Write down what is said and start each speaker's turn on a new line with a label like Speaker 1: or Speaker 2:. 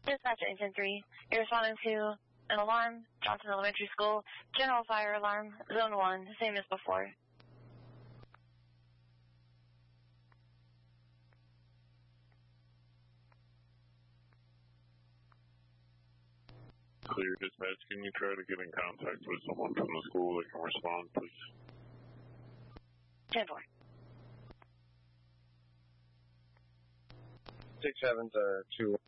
Speaker 1: Dispatch at 103. You're responding to an alarm, Johnson Elementary School, general fire alarm, zone 1, same as before.
Speaker 2: Clear, dispatch. Can you try to get in contact with someone from the school that can respond, please?
Speaker 1: 10-4.
Speaker 3: 6-7 to